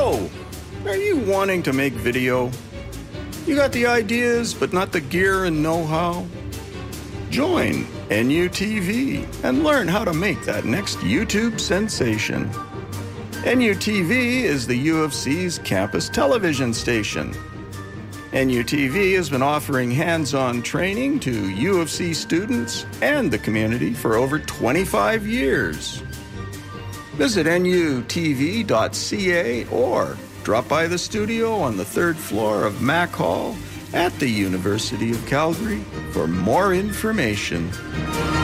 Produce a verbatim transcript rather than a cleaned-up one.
So, are you wanting to make video? You got the ideas, but not the gear and know-how? Join N U T V and learn how to make that next YouTube sensation. N U T V is the U of C's campus television station. N U T V has been offering hands-on training to U of C students and the community for over twenty-five years. Visit N U T V dot C A or drop by the studio on the third floor of Mac Hall at the University of Calgary for more information.